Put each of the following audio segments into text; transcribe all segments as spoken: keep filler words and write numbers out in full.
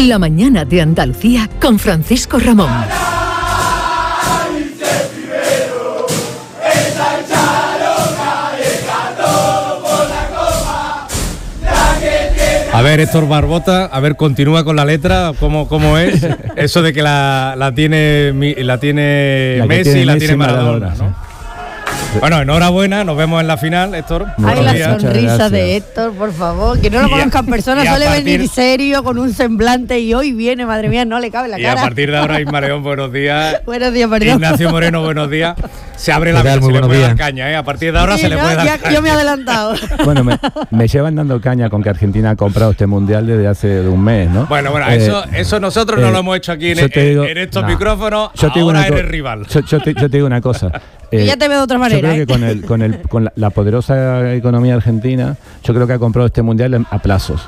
La mañana de Andalucía con Francisco Ramón. A ver, Héctor Barbota, a ver, continúa con la letra, ¿cómo, cómo es? Eso de que la, la tiene, la tiene la Messi y la tiene Maradona, Maradona, ¿no? Bueno, enhorabuena, nos vemos en la final, Héctor. Ay, la sonrisa de Héctor, por favor, que no lo conozcan personas, suele partir... venir serio, con un semblante, y hoy viene, madre mía, no le cabe la y cara. Y a partir de ahora, Isma León, buenos días. Buenos días, perdón. Ignacio Moreno, buenos días. Se abre la vida, se le puede días. dar caña, ¿eh? A partir de ahora sí, se le no, puede dar ya, caña. Yo me he adelantado. Bueno, me, me llevan dando caña con que Argentina ha comprado este mundial desde hace un mes, ¿no? Bueno, bueno, eh, eso, eso nosotros eh, no lo hemos hecho aquí en, en, digo, en estos no. micrófonos, yo ahora eres rival. Yo, yo, te, yo te digo una cosa. Eh, ya te veo de otra manera. Yo creo ¿eh? que con, el, con, el, con la, la poderosa economía argentina, yo creo que ha comprado este mundial a plazos.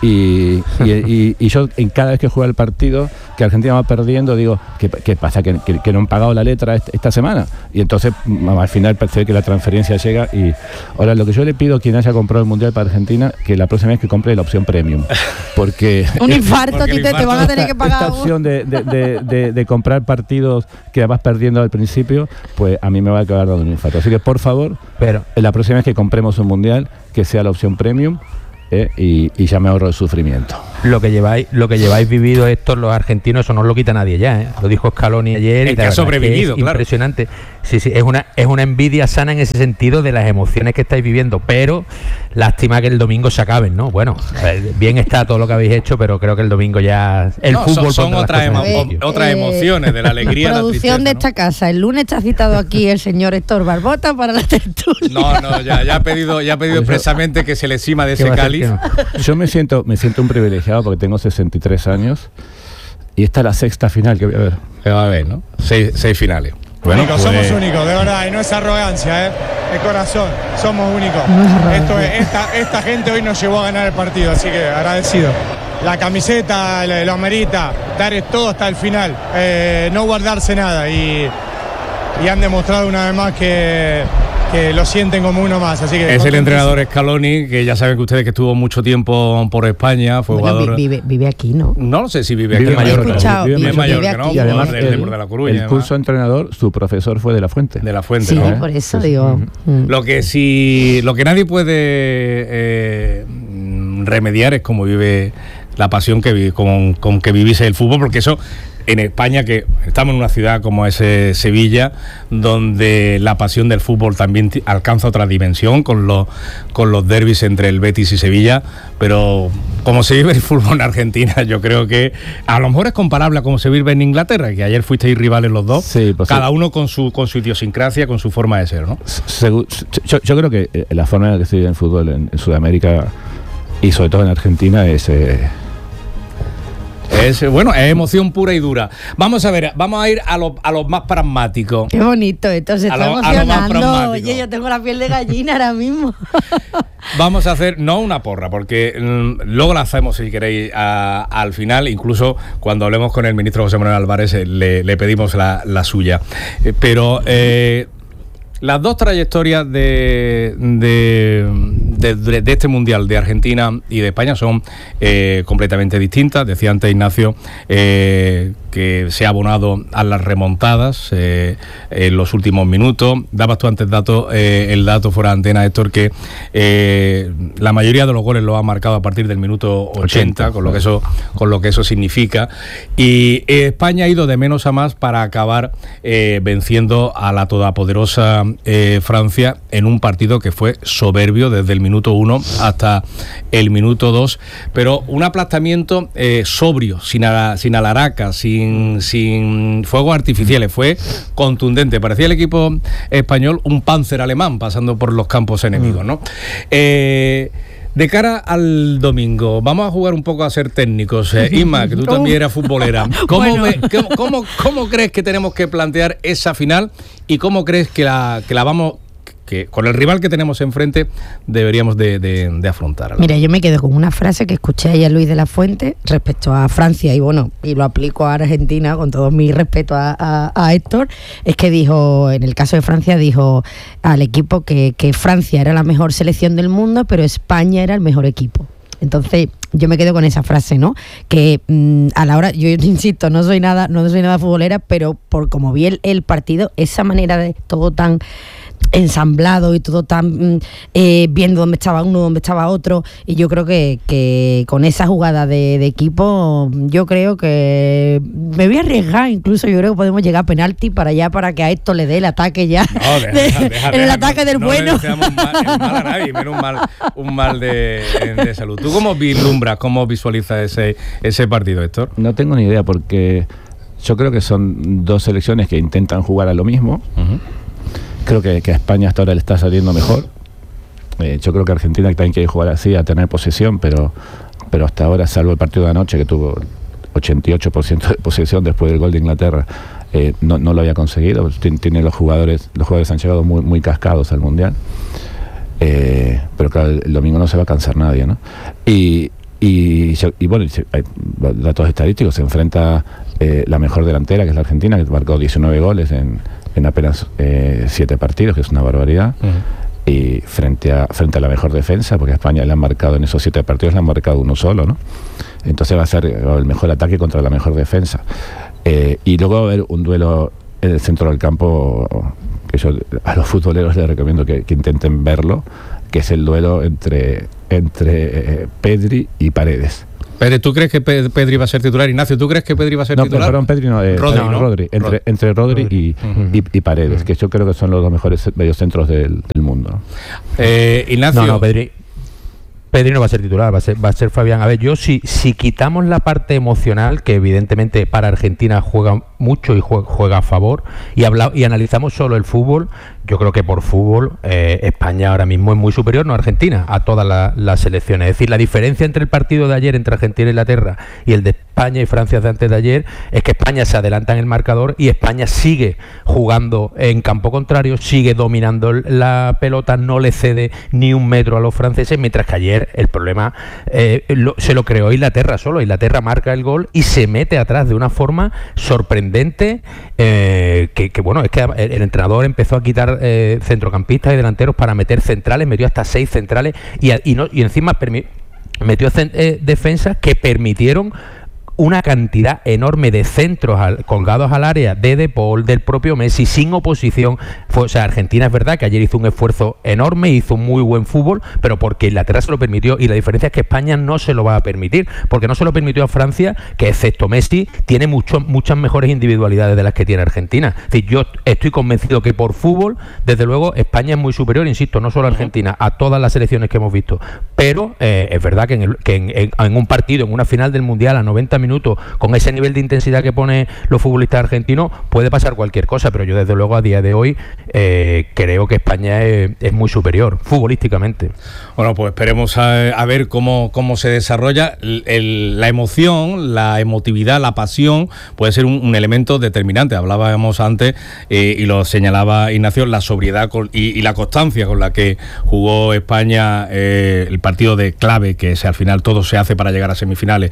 Y, y, y, y yo, en cada vez que juega el partido, que Argentina va perdiendo, digo, ¿qué, qué pasa? ¿Que, que, que no han pagado la letra esta, esta semana? Y entonces, al final, parece que la transferencia llega. Y ahora, lo que yo le pido a quien haya comprado el mundial para Argentina, que la próxima vez que compre la opción premium. Porque. Un infarto, Tite, te van a tener que pagar. Esta opción de, de, de, de, de comprar partidos que vas perdiendo al principio, pues a mí me va a acabar dando un infarto. Así que, por favor, pero la próxima vez que compremos un mundial, que sea la opción premium. Eh, y, y ya me ahorro el sufrimiento. Lo que lleváis, lo que lleváis vivido estos los argentinos, eso no lo quita nadie ya, ¿eh? Lo dijo Scaloni ayer. El y que ha sobrevivido, es claro. Impresionante. Sí, sí, es una, es una envidia sana en ese sentido de las emociones que estáis viviendo, pero lástima que el domingo se acaben, ¿no? Bueno, bien está todo lo que habéis hecho, pero creo que el domingo ya el no, fútbol son, son otras, emo eh, otras emociones de la alegría. La producción la tristeza, de esta ¿no? casa. El lunes está citado aquí el señor Héctor Barbota para la tertulia. No, no, ya, ya ha pedido, ya ha pedido expresamente que se le cima de ese cáliz. No? Yo me siento, me siento un privilegiado porque tengo sesenta y tres años y esta es la sexta final que voy a ver. Que va a ver, ¿no? Seis, seis finales. Bueno, únicos, pues... somos únicos, de verdad, y no es arrogancia, ¿eh? De corazón, somos únicos. No es Esto es, esta, esta gente hoy nos llevó a ganar el partido, así que agradecido. La camiseta lo amerita, dar todo hasta el final, eh, no guardarse nada, y, y han demostrado una vez más que, que lo sienten como uno más. Así que es el entrenador Scaloni, que ya saben que ustedes que estuvo mucho tiempo por España, fue bueno, jugador. Vive, vive aquí, ¿no? No sé si vive aquí. Vive en Mallorca. Escuchado, vive, vive en Mallorca, ¿no? Y además del el, de La Coruña, el curso entrenador, su profesor fue de La Fuente. De La Fuente, sí, ¿no? por eso sí, digo. Sí. Mm. Lo que sí, lo que nadie puede eh, remediar es cómo vive la pasión que vi, con, con que vivís el fútbol, porque eso en España, que estamos en una ciudad como es eh, Sevilla, donde la pasión del fútbol también t- alcanza otra dimensión con los con los derbis entre el Betis y Sevilla, pero como se vive el fútbol en Argentina, yo creo que a lo mejor es comparable a como se vive en Inglaterra, que ayer fuisteis rivales los dos, sí, pues cada sí. uno con su con su idiosincrasia, con su forma de ser, ¿no? Segu- yo, yo creo que eh, la forma en la que se vive el fútbol en, en Sudamérica y sobre todo en Argentina es... Eh, Es, bueno, es emoción pura y dura. Vamos a ver, vamos a ir a los a los más pragmáticos. Qué bonito esto, se A está lo- a lo más emocionando. pragmático. Oye, yo tengo la piel de gallina ahora mismo. Vamos a hacer, no una porra, porque mm, luego la hacemos si queréis a, al final, incluso cuando hablemos con el ministro José Manuel Álvarez eh, le, le pedimos la, la suya. Eh, pero eh, las dos trayectorias de, de, de, de, de este Mundial de Argentina y de España son eh, completamente distintas. Decía antes Ignacio eh, que se ha abonado a las remontadas eh, en los últimos minutos. Dabas tú antes dato, eh, el dato fuera de antena, Héctor, que eh, la mayoría de los goles lo ha marcado a partir del minuto ochenta, con lo que eso, con lo que eso significa. Y eh, España ha ido de menos a más para acabar eh, venciendo a la todopoderosa eh, Francia en un partido que fue soberbio desde el minuto uno hasta el minuto dos, pero un aplastamiento eh, sobrio, sin, ala, sin alaracas, sin sin fuegos artificiales, fue contundente. Parecía el equipo español un Panzer alemán pasando por los campos enemigos, ¿no? Eh, de cara al domingo, vamos a jugar un poco a ser técnicos. Eh, Isma, que tú también eras futbolera. ¿Cómo, bueno. ve, cómo, cómo, ¿Cómo crees que tenemos que plantear esa final y cómo crees que la, que la vamos... que con el rival que tenemos enfrente deberíamos de, de, de afrontar? Mira, yo me quedo con una frase que escuché ayer Luis de la Fuente respecto a Francia, y bueno, y lo aplico a Argentina con todo mi respeto a, a, a Héctor, es que dijo, en el caso de Francia, dijo al equipo que, que Francia era la mejor selección del mundo, pero España era el mejor equipo. Entonces, yo me quedo con esa frase, ¿no? Que mmm, a la hora, yo insisto, no soy nada, no soy nada futbolera, pero por como vi el, el partido, esa manera de todo tan ensamblado y todo tan eh, viendo dónde estaba uno, dónde estaba otro, y yo creo que, que con esa jugada de, de equipo, yo creo que me voy a arriesgar, incluso yo creo que podemos llegar a penalti para allá, para que a esto le dé el ataque ya, no, deja, de, deja, en el deja, ataque no, del no bueno. No le deseamos mal, mal a nadie, menos un mal, un mal de, de salud. ¿Tú cómo vislumbras, cómo visualizas ese, ese partido, Héctor? No tengo ni idea, porque yo creo que son dos selecciones que intentan jugar a lo mismo. Uh-huh. Creo que, que a España hasta ahora le está saliendo mejor. Eh, yo creo que Argentina también quiere jugar así, a tener posesión, pero, pero hasta ahora, salvo el partido de anoche, que tuvo ochenta y ocho por ciento de posesión después del gol de Inglaterra, eh, no, no lo había conseguido. Tiene los jugadores, los jugadores han llegado muy, muy cascados al Mundial. Eh, pero claro, el, el domingo no se va a cansar nadie, ¿no? Y, y, y bueno, hay datos estadísticos. Se enfrenta eh, la mejor delantera, que es la Argentina, que marcó diecinueve goles en en apenas eh, siete partidos, que es una barbaridad. Uh-huh. Y frente a frente a la mejor defensa, porque a España le han marcado en esos siete partidos, le han marcado uno solo, ¿no? Entonces va a ser el mejor ataque contra la mejor defensa. Eh, y luego va a haber un duelo en el centro del campo, que yo a los futboleros les recomiendo que, que intenten verlo, que es el duelo entre, entre eh, Pedri y Paredes. Pedri, ¿tú crees que Pedri va a ser titular? Ignacio, ¿tú crees que Pedri va a ser no, titular? No, perdón, Pedri no, eh, Rodri, no, ¿no? Rodri, entre, Rodri. entre Rodri, Rodri. Y, uh-huh. y, y Paredes, uh-huh. que yo creo que son los dos mejores mediocentros del, del mundo. Eh, Ignacio. No, no, Pedri. Pedri no va a ser titular, va a ser, va a ser Fabián. A ver, yo si, si quitamos la parte emocional, que evidentemente para Argentina juega mucho y juega, juega a favor, y, habla, y analizamos solo el fútbol, yo creo que por fútbol eh, España ahora mismo es muy superior, no Argentina, a todas la, las selecciones. Es decir, la diferencia entre el partido de ayer entre Argentina e Inglaterra y el de España y Francia de antes de ayer es que España se adelanta en el marcador y España sigue jugando en campo contrario, sigue dominando la pelota, no le cede ni un metro a los franceses, mientras que ayer el problema eh, lo, se lo creó Inglaterra solo. Inglaterra marca el gol y se mete atrás de una forma sorprendente, eh, que, que bueno, es que el, el entrenador empezó a quitar eh, centrocampistas y delanteros para meter centrales, metió hasta seis centrales y, y, no, y encima permi- metió cent- eh, defensas que permitieron una cantidad enorme de centros al, colgados al área de De Paul, del propio Messi, sin oposición. Fue, o sea, Argentina es verdad que ayer hizo un esfuerzo enorme, hizo muy buen fútbol, pero porque Inglaterra se lo permitió, y la diferencia es que España no se lo va a permitir, porque no se lo permitió a Francia, que excepto Messi tiene mucho, muchas mejores individualidades de las que tiene Argentina. Es decir, yo estoy convencido que por fútbol, desde luego, España es muy superior, insisto, no solo a Argentina, a todas las selecciones que hemos visto, pero eh, es verdad que, en, el, que en, en, en un partido, en una final del Mundial a noventa minutos, con ese nivel de intensidad que pone los futbolistas argentinos, puede pasar cualquier cosa, pero yo desde luego a día de hoy eh, creo que España es, es muy superior futbolísticamente. Bueno, pues esperemos a, a ver cómo, cómo se desarrolla. El, el, la emoción, la emotividad, la pasión puede ser un, un elemento determinante. Hablábamos antes eh, y lo señalaba Ignacio, la sobriedad con, y, y la constancia con la que jugó España eh, el partido de clave, que es, al final todo se hace para llegar a semifinales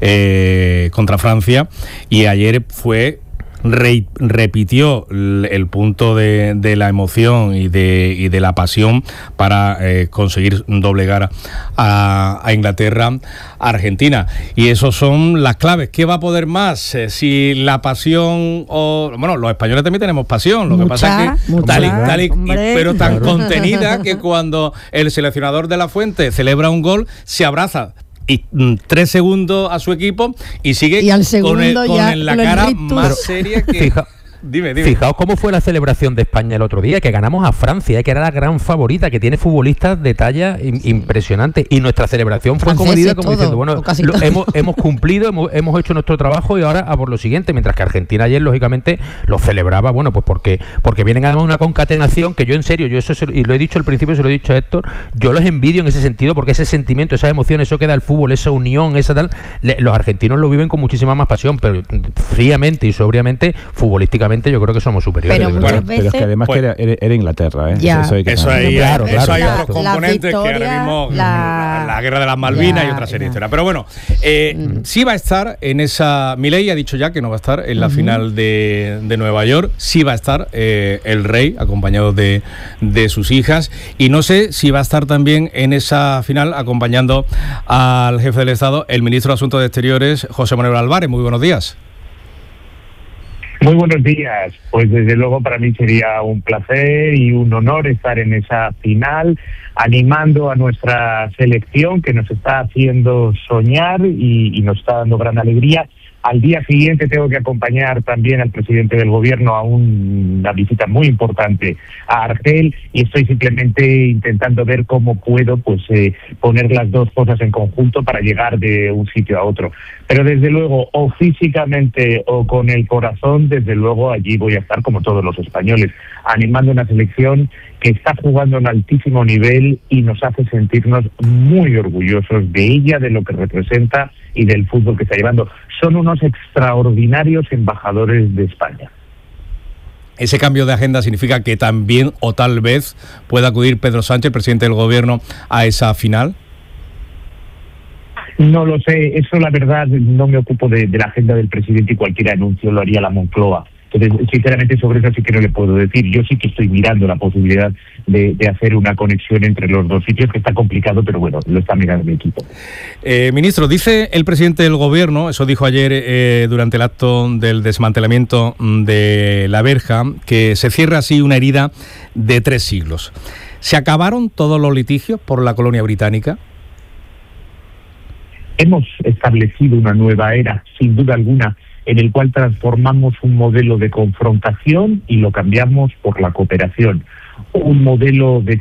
eh, contra Francia, y ayer fue Re, repitió el, el punto de, de la emoción y de, y de la pasión para eh, conseguir doblegar a, a Inglaterra, a Argentina. Y esos son las claves. ¿Qué va a poder más? Eh, si la pasión o... Bueno, los españoles también tenemos pasión. Lo mucha, que pasa es que mucha, tal y, tal y, y, pero tan contenida que cuando el seleccionador de la Fuente celebra un gol, se abraza y mm, tres segundos a su equipo y sigue y al segundo con, el, con ya la cara rictus. Más seria que... Fija, dime, dime. Fijaos cómo fue la celebración de España el otro día, que ganamos a Francia, eh, que era la gran favorita, que tiene futbolistas de talla in, impresionante, y nuestra celebración fue comedida, como todo, diciendo, bueno, lo, hemos, hemos cumplido, hemos, hemos hecho nuestro trabajo y ahora a por lo siguiente, mientras que Argentina ayer, lógicamente, lo celebraba, bueno, pues porque porque vienen además una concatenación que yo en serio, yo eso se, y lo he dicho al principio, se lo he dicho a Héctor, yo los envidio en ese sentido, porque ese sentimiento, esa emoción, eso que da el fútbol, esa unión, esa tal, le, los argentinos lo viven con muchísima más pasión, pero fríamente y sobriamente, futbolísticamente futbolísticamente yo creo que somos superiores. Pero de muchas verdad. veces- Pero es que además Pues- que era, era- era Inglaterra, ¿eh? Ya. Eso hay que Eso saber. hay, Claro, eso claro, hay claro. otros La componentes que ahora victoria, mismo la- la, guerra de las Malvinas Ya, y otra serie de ya. historias. Pero bueno, eh, sí va a estar en esa. Milei ha dicho ya que no va a estar en la final de, de Nueva York. Sí va a estar eh, el rey acompañado de, de sus hijas. Y no sé si va a estar también en esa final acompañando al jefe del Estado, el ministro de Asuntos Exteriores, José Manuel Álvarez. Muy buenos días. Muy buenos días. Pues desde luego para mí sería un placer y un honor estar en esa final, animando a nuestra selección que nos está haciendo soñar y, y nos está dando gran alegría. Al día siguiente tengo que acompañar también al presidente del gobierno a un- una visita muy importante a Argel y estoy simplemente intentando ver cómo puedo pues eh, poner las dos cosas en conjunto para llegar de un sitio a otro. Pero desde luego, o físicamente o con el corazón, desde luego allí voy a estar como todos los españoles, animando una selección que está jugando a un altísimo nivel y nos hace sentirnos muy orgullosos de ella, de lo que representa y del fútbol que está llevando. Son unos extraordinarios embajadores de España. Ese cambio de agenda significa que también o tal vez pueda acudir Pedro Sánchez, presidente del gobierno, a esa final. No lo sé, eso la verdad no me ocupo de, de la agenda del presidente y cualquier anuncio lo haría la Moncloa. Entonces, sinceramente, sobre eso sí que no le puedo decir. Yo sí que estoy mirando la posibilidad de, de hacer una conexión entre los dos sitios, que está complicado, pero bueno, lo está mirando mi equipo. Eh, ministro, dice el presidente del gobierno, eso dijo ayer eh, durante el acto del desmantelamiento de la verja, que se cierra así una herida de tres siglos. ¿Se acabaron todos los litigios por la colonia británica? Hemos establecido una nueva era, sin duda alguna, en el cual transformamos un modelo de confrontación y lo cambiamos por la cooperación. Un modelo de